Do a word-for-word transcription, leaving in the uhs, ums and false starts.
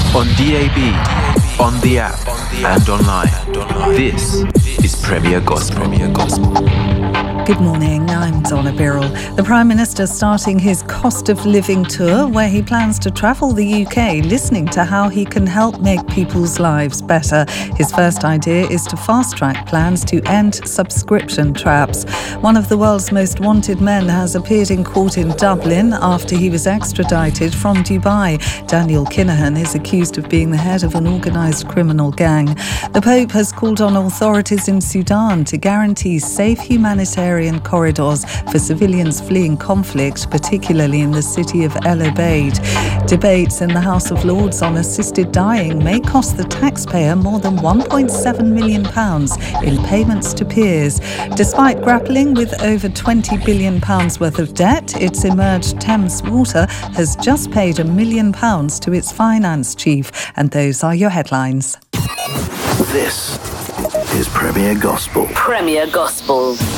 on D A B, on the app, and online. This is Premier Gospel. Good morning, I'm Donna Birrell. The Prime Minister starting his cost of living tour, where he plans to travel the U K, listening to how he can help make people's lives better. His first idea is to fast-track plans to end subscription traps. One of the world's most wanted men has appeared in court in Dublin after he was extradited from Dubai. Daniel Kinahan is accused of being the head of an organised criminal gang. The Pope has called on authorities in Sudan to guarantee safe humanitarian corridors for civilians fleeing conflict, particularly in the city of El Obeid. Debates in the House of Lords on assisted dying may cost the taxpayer more than one point seven million pounds in payments to peers. Despite grappling with over twenty billion pounds worth of debt, it's emerged Thames Water has just paid a million pounds to its finance chief. And those are your headlines. This is Premier Gospel. Premier Gospel.